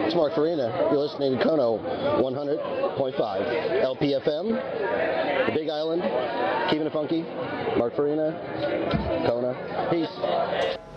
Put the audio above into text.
It's Mark Farina. You're listening to Kono 100.5 LPFM, the Big Island, keeping it funky. Mark Farina, Kona. Peace.